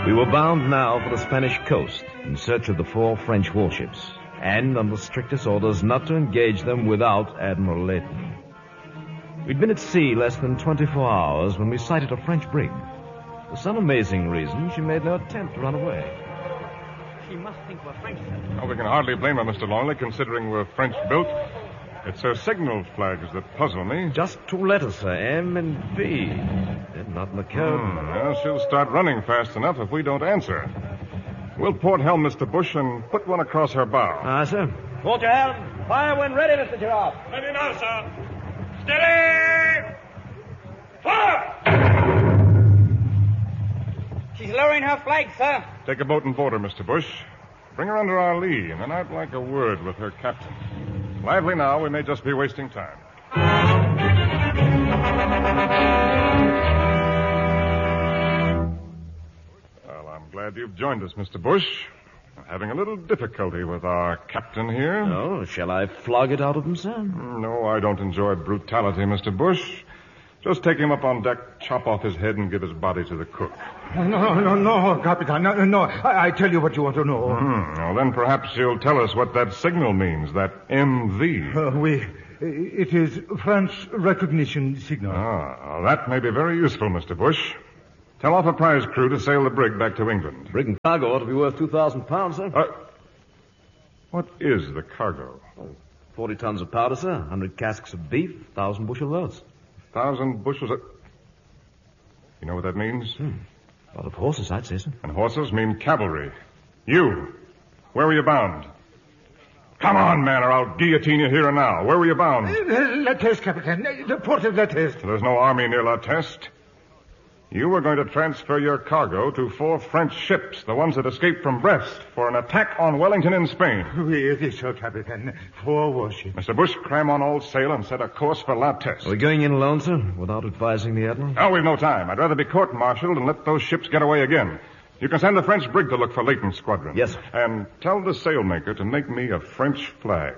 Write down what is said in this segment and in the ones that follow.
We were bound now for the Spanish coast in search of the 4 French warships, and under strictest orders not to engage them without Admiral Layton. We'd been at sea less than 24 hours when we sighted a French brig. For some amazing reason, she made no attempt to run away. She must think we're French, sir. Oh, we can hardly blame her, Mr. Longley, considering we're French-built. It's her signal flags that puzzle me. Just 2 letters, sir, M and B. They're not in the code. Well, she'll start running fast enough if we don't answer. We'll port helm, Mr. Bush, and put one across her bow. Aye, sir. Port your helm. Fire when ready, Mr. Gerard. Ready now, sir. Steady! Fire! She's lowering her flag, sir. Take a boat and board her, Mr. Bush. Bring her under our lee, and then I'd like a word with her captain. Lively now, we may just be wasting time. Well, I'm glad you've joined us, Mr. Bush. I'm having a little difficulty with our captain here. Oh, shall I flog it out of him, sir? No, I don't enjoy brutality, Mr. Bush. Just take him up on deck, chop off his head, and give his body to the cook. No, Capitan. No. I tell you what you want to know. Well, then perhaps you'll tell us what that signal means, that MV. It is French recognition signal. Well, that may be very useful, Mr. Bush. Tell our prize crew to sail the brig back to England. Brig and cargo ought to be worth 2,000 pounds, sir. What is the cargo? 40 tons of powder, sir. 100 casks of beef, 1,000 bushel loads. 1,000 bushels of... You know what that means? A lot of horses, I'd say, sir. And horses mean cavalry. You, where were you bound? Come on, man, or I'll guillotine you here and now. Where were you bound? La Teste, Capitan. The port of La Teste. There's no army near La Teste. You were going to transfer your cargo to 4 French ships, the ones that escaped from Brest, for an attack on Wellington in Spain. It is so, Capitan. 4 warships. Mr. Bush, cram on all sail and set a course for La Teste. Are we going in alone, sir, without advising the Admiral? No, we've no time. I'd rather be court-martialed and let those ships get away again. You can send the French brig to look for Layton's squadron. Yes, sir. And tell the sailmaker to make me a French flag.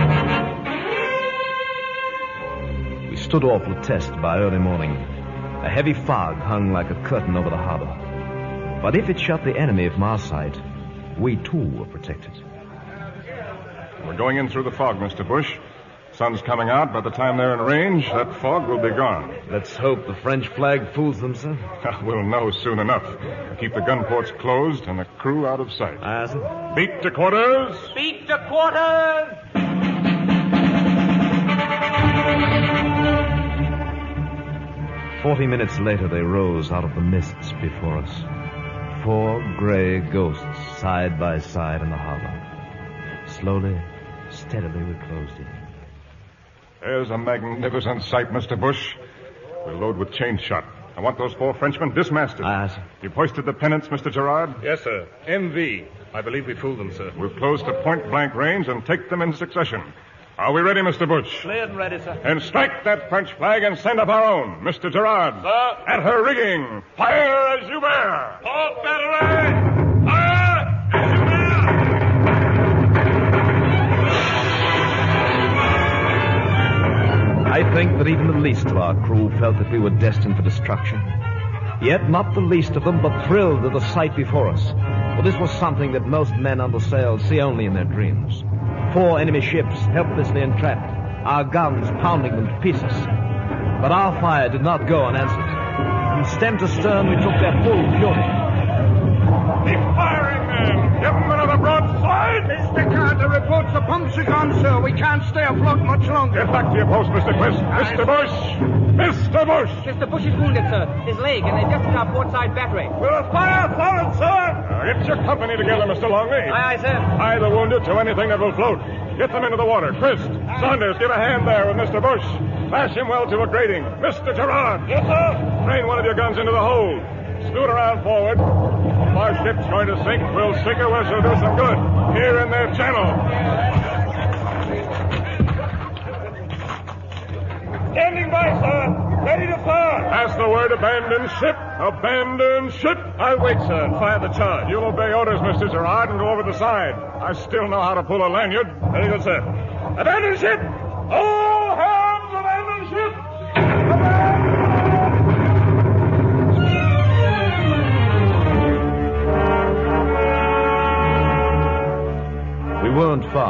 We stood off La Teste by early morning. A heavy fog hung like a curtain over the harbor. But if it shut the enemy from our sight, we too were protected. We're going in through the fog, Mr. Bush. Sun's coming out. By the time they're in range, that fog will be gone. Let's hope the French flag fools them, sir. We'll know soon enough. Keep the gun ports closed and the crew out of sight. Aye, sir. Beat to quarters! Beat to quarters! 40 minutes later, they rose out of the mists before us. 4 gray ghosts side by side in the harbor. Slowly, steadily, we closed in. There's a magnificent sight, Mr. Bush. We'll load with chain shot. I want those 4 Frenchmen dismasted. Aye, sir. You've hoisted the pennants, Mr. Gerard? Yes, sir. MV. I believe we fooled them, sir. We'll close to point-blank range and take them in succession. Are we ready, Mr. Bush? Cleared and ready, sir. And strike that French flag and send up our own. Mr. Gerard. Sir. At her rigging. Fire as you bear. Port battery! Fire! As you bear! I think that even the least of our crew felt that we were destined for destruction. Yet not the least of them but thrilled at the sight before us. For this was something that most men under sail see only in their dreams. 4 enemy ships helplessly entrapped, our guns pounding them to pieces. But our fire did not go unanswered. From stem to stern, we took their full fury. Keep firing, men! Give them another broadside! Mr. Carter reports the pumps are gone, sir. We can't stay afloat much longer. Get back to your post, Mr. Quist. Mr. Bush! Mr. Bush! Mr. Bush is wounded, sir. His leg, and they just hit our port side battery. We'll fire forward, sir! Get your company together, Mr. Longley. Aye, sir. Tie the wounded to anything that will float. Get them into the water. Quist, Saunders, give a hand there with Mr. Bush. Lash him well to a grating. Mr. Gerard. Yes, sir. Train one of your guns into the hold. Scoot around forward. If our ship's going to sink, we'll sink her where she'll do some good. Here in their channel. Standing by, sir. Ready to fire. Pass the word, abandon ship. Abandon ship. I'll wait, sir, and fire the charge. You'll obey orders, Mr. Gerard, and go over the side. I still know how to pull a lanyard. Very good, sir. Abandon ship! All hands abandon ship! Abandon!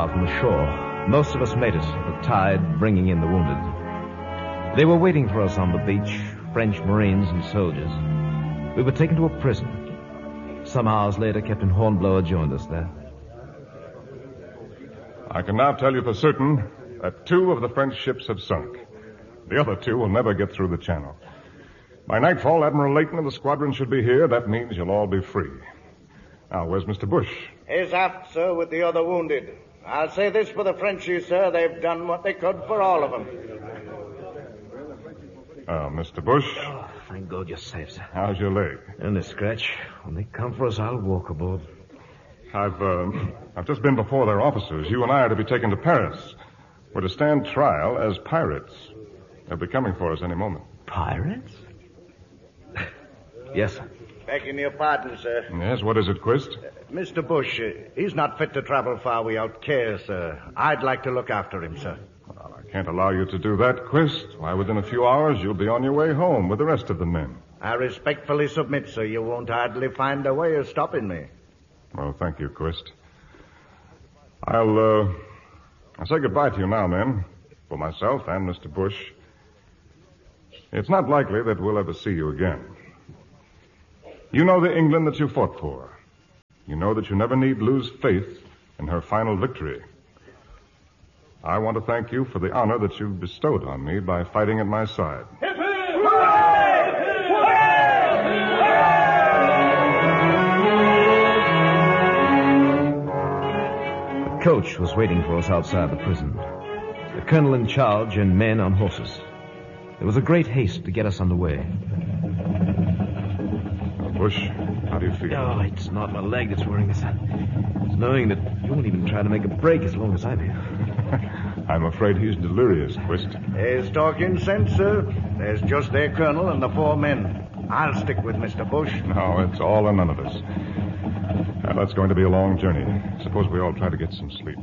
mile from the shore. Most of us made it, the tide bringing in the wounded. They were waiting for us on the beach, French Marines and soldiers. We were taken to a prison. Some hours later, Captain Hornblower joined us there. I can now tell you for certain that 2 of the French ships have sunk. The other 2 will never get through the channel. By nightfall, Admiral Layton and the squadron should be here. That means you'll all be free. Now, where's Mr. Bush? He's aft, sir, with the other wounded. I'll say this for the Frenchies, sir. They've done what they could for all of them. Mr. Bush? Oh, thank God you're safe, sir. How's your leg? And a scratch. When they come for us, I'll walk aboard. I've just been before their officers. You and I are to be taken to Paris. We're to stand trial as pirates. They'll be coming for us any moment. Pirates? Yes, sir. Begging your pardon, sir. Yes, what is it, Quist? Mr. Bush, he's not fit to travel far without care, sir. I'd like to look after him, sir. Well, I can't allow you to do that, Quist. Why, within a few hours, you'll be on your way home with the rest of the men. I respectfully submit, sir. You won't hardly find a way of stopping me. Well, thank you, Quist. I'll say goodbye to you now, men. For myself and Mr. Bush. It's not likely that we'll ever see you again. You know the England that you fought for. You know that you never need lose faith in her final victory. I want to thank you for the honor that you've bestowed on me by fighting at my side. The coach was waiting for us outside the prison. The colonel in charge and men on horses. There was a great haste to get us underway. Bush, how do you feel? Oh, it's not my leg that's worrying us. It's knowing that you won't even try to make a break as long as I'm here. I'm afraid he's delirious, Quist. He's talking sense, sir. There's just their colonel and the 4 men. I'll stick with Mr. Bush. No, it's all or none of us. Now, that's going to be a long journey. Suppose we all try to get some sleep.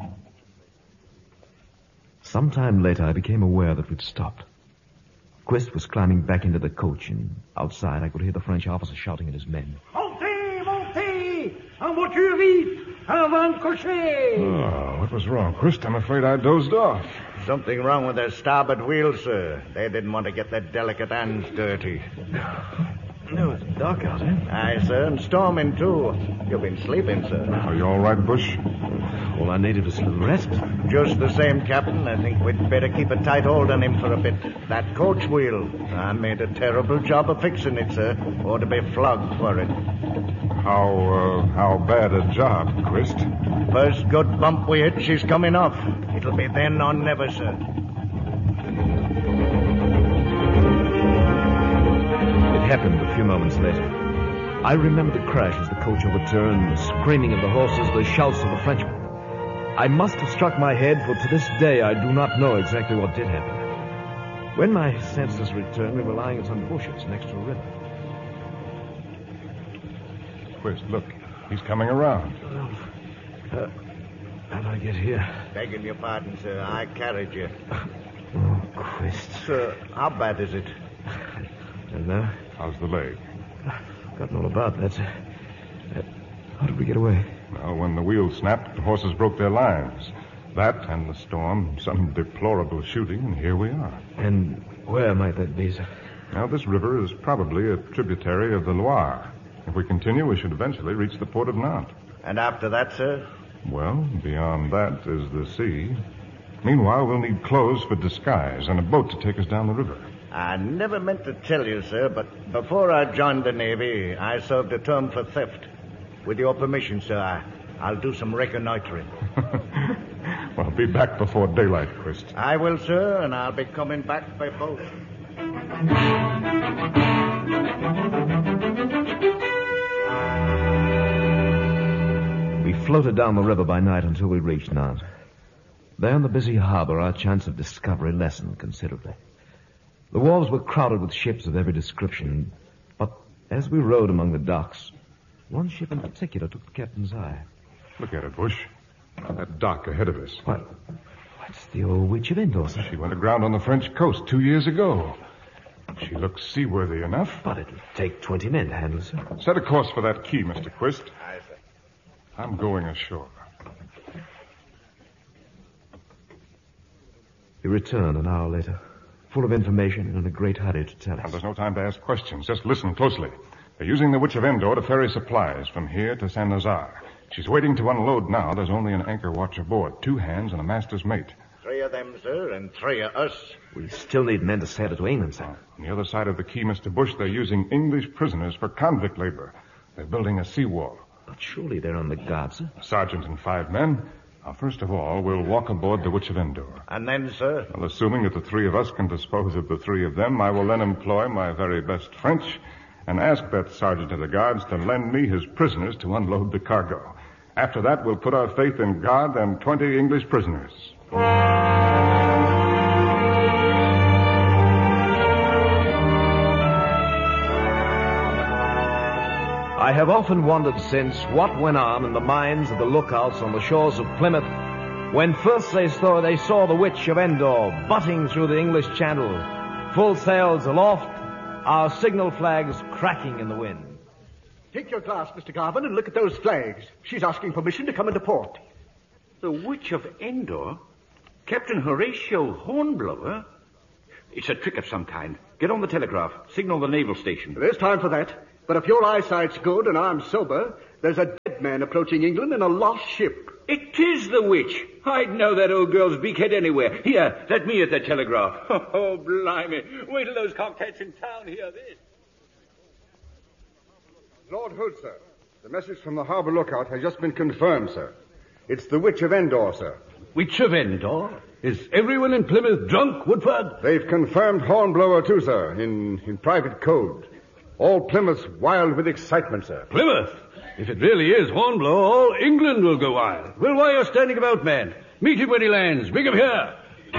Sometime later, I became aware that we'd stopped. Quist was climbing back into the coach, and outside I could hear the French officer shouting at his men. Montez! Montez! En voiture vite! Avant cocher! Oh, what was wrong, Quist? I'm afraid I dozed off. Something wrong with their starboard wheel, sir. They didn't want to get their delicate hands dirty. No, it's dark out, eh? Aye, sir, and storming, too. You've been sleeping, sir. Are you all right, Bush? All I needed was a little rest. Just the same, Captain. I think we'd better keep a tight hold on him for a bit. That coach wheel. I made a terrible job of fixing it, sir. Ought to be flogged for it. How bad a job, Quist? First good bump we hit, she's coming off. It'll be then or never, sir. It happened a few moments later. I remember the crash as the coach overturned, the screaming of the horses, the shouts of the Frenchmen. I must have struck my head, for to this day I do not know exactly what did happen. When my senses returned, we were lying in some bushes next to a river. Quist, look. He's coming around. How did I get here? Begging your pardon, sir. I carried you. Oh, Quist. Sir, how bad is it? I don't know. How's the leg? I've forgotten all about that. How did we get away? Well, when the wheel snapped, the horses broke their lines. That and the storm, some deplorable shooting, and here we are. And where might that be, sir? Now, this river is probably a tributary of the Loire. If we continue, we should eventually reach the port of Nantes. And after that, sir? Well, beyond that is the sea. Meanwhile, we'll need clothes for disguise and a boat to take us down the river. I never meant to tell you, sir, but before I joined the Navy, I served a term for theft. With your permission, sir, I'll do some reconnoitering. Well, be back before daylight, Quist. I will, sir, and I'll be coming back by boat. We floated down the river by night until we reached Nantes. There in the busy harbor, our chance of discovery lessened considerably. The wharves were crowded with ships of every description, but as we rode among the docks, one ship in particular took the captain's eye. Look at it, Bush. That dock ahead of us. What's the old Witch of Endor, sir? She went aground on the French coast 2 years ago. She looks seaworthy enough. But it'll take 20 men to handle, sir. Set a course for that key, Mr. Quist. Aye, sir. I'm going ashore. He returned an hour later, full of information and in a great hurry to tell And us. there's no time to ask questions. Just listen closely. They're using the Witch of Endor to ferry supplies from here to San Lazar. She's waiting to unload now. There's only an anchor watch aboard, 2 hands and a master's mate. 3 of them, sir, and 3 of us. We still need men to sail it to England, sir. On the other side of the quay, Mr. Bush, they're using English prisoners for convict labor. They're building a seawall. But surely they're on the guard, sir. A sergeant and 5 men. Now, first of all, we'll walk aboard the Witch of Endor. And then, sir? Well, assuming that the 3 of us can dispose of the 3 of them, I will then employ my very best French and ask that sergeant of the guards to lend me his prisoners to unload the cargo. After that, we'll put our faith in God and 20 English prisoners. I have often wondered since what went on in the minds of the lookouts on the shores of Plymouth when first they saw the Witch of Endor butting through the English Channel, full sails aloft, our signal flags cracking in the wind. Take your glass, Mr. Garvin, and look at those flags. She's asking permission to come into port. The Witch of Endor? Captain Horatio Hornblower? It's a trick of some kind. Get on the telegraph. Signal the naval station. There's time for that. But if your eyesight's good and I'm sober, there's a dead man approaching England in a lost ship. It is the witch. I'd know that old girl's beakhead anywhere. Here, let me at the telegraph. Oh, blimey. Wait till those cockheads in town hear this. Lord Hood, sir. The message from the harbor lookout has just been confirmed, sir. It's the Witch of Endor, sir. Witch of Endor? Is everyone in Plymouth drunk, Woodford? They've confirmed Hornblower, too, sir, in private code. All Plymouth's wild with excitement, sir. Plymouth? If it really is Hornblower, all England will go wild. Well, why are you standing about, man? Meet him when he lands. Bring him here.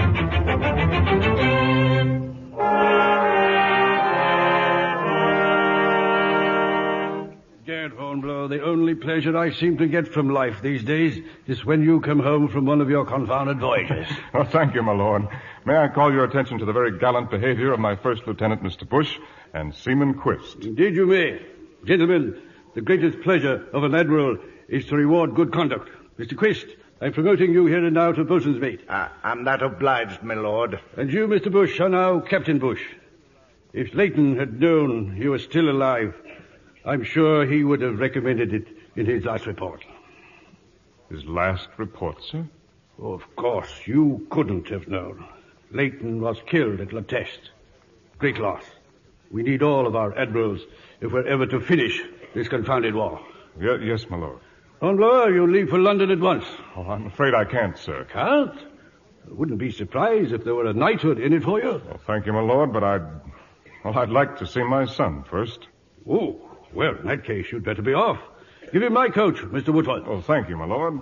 Gad Hornblower, the only pleasure I seem to get from life these days is when you come home from one of your confounded voyages. Oh, thank you, my lord. May I call your attention to the very gallant behavior of my first lieutenant, Mr. Bush, and Seaman Quist. Indeed you may. Gentlemen, the greatest pleasure of an admiral is to reward good conduct. Mr. Quist, I'm promoting you here and now to boatswain's mate. I'm that obliged, my lord. And you, Mr. Bush, are now Captain Bush. If Leighton had known you were still alive, I'm sure he would have recommended it in his last report. His last report, sir? Oh, of course, you couldn't have known. Leighton was killed at La Teste. Great loss. We need all of our admirals if we're ever to finish this confounded war. Yes, my lord. Hornblower, you leave for London at once. Oh, I'm afraid I can't, sir. Can't? I wouldn't be surprised if there were a knighthood in it for you. Well, thank you, my lord, but I'd like to see my son first. Oh, well, in that case, you'd better be off. Give him my coach, Mr. Woodford. Oh, thank you, my lord.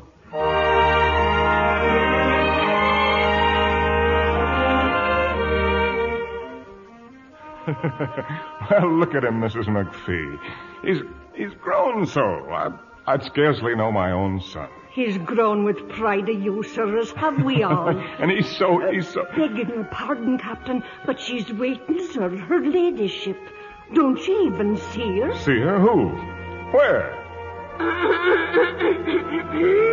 Well, look at him, Mrs. McPhee. He's grown so. I'd scarcely know my own son. He's grown with pride of you, sir, as have we all. And he's so... Begging your pardon, Captain, but she's waiting, sir, her ladyship. Don't you even see her? See her? Who? Where?